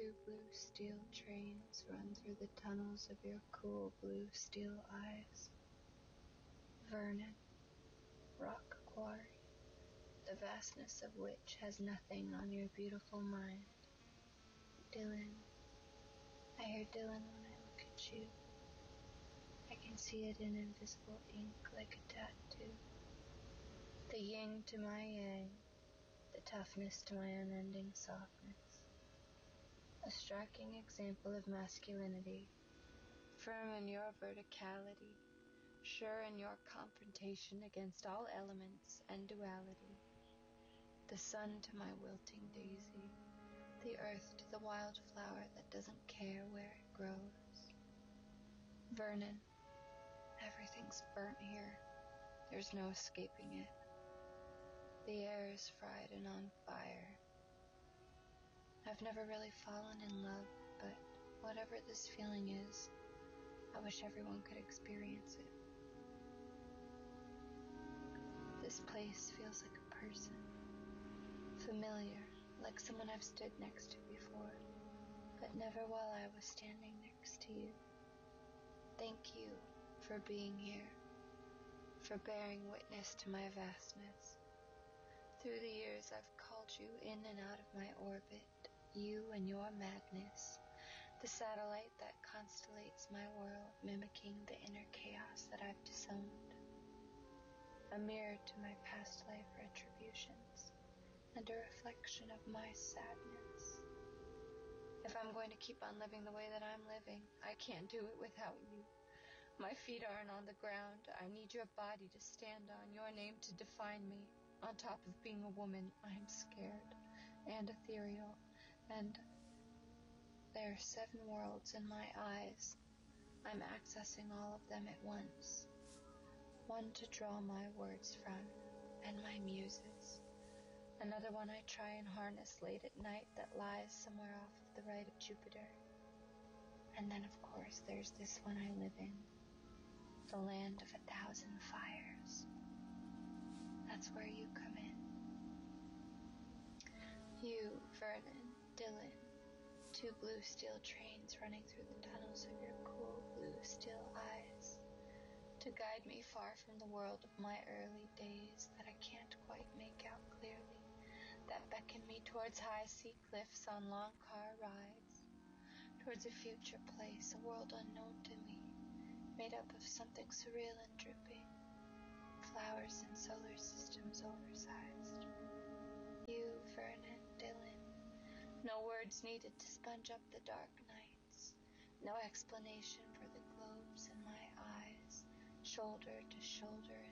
2 blue steel trains run through the tunnels of your cool blue steel eyes. Vernon, rock quarry, the vastness of which has nothing on your beautiful mind. Dylan, I hear Dylan when I look at you. I can see it in invisible ink like a tattoo. The yin to my yang, the toughness to my unending softness. A striking example of masculinity, firm in your verticality, sure in your confrontation against all elements and duality. The sun to my wilting daisy, the earth to the wildflower that doesn't care where it grows. Vernon, everything's burnt here. There's no escaping it. The air is fried and on fire. I've never really fallen in love, but whatever this feeling is, I wish everyone could experience it. This place feels like a person, familiar, like someone I've stood next to before, but never while I was standing next to you. Thank you for being here, for bearing witness to my vastness. Through the years I've called you in and out of my orbit, you and your madness, the satellite that constellates my world, mimicking the inner chaos that I've disowned. A mirror to my past life retributions, and a reflection of my sadness. If I'm going to keep on living the way that I'm living, I can't do it without you. My feet aren't on the ground. I need your body to stand on, your name to define me. On top of being a woman, I'm scared and ethereal, and there are 7 worlds in my eyes. I'm accessing all of them at once. One to draw my words from, and my muses. Another one I try and harness late at night that lies somewhere off of the right of Jupiter. And then, of course, there's this one I live in, the land of 1,000 fires. That's where you come in. You, Vernon, Dylan, 2 blue steel trains running through the tunnels of your cool blue steel eyes, to guide me far from the world of my early days that I can't quite make out clearly, that beckon me towards high sea cliffs on long car rides, towards a future place, a world unknown to me, made up of something surreal and drooping, flowers and solar systems oversized. You, Vernon, Dylan, no words needed to sponge up the dark nights, no explanation for the globes in my eyes, shoulder to shoulder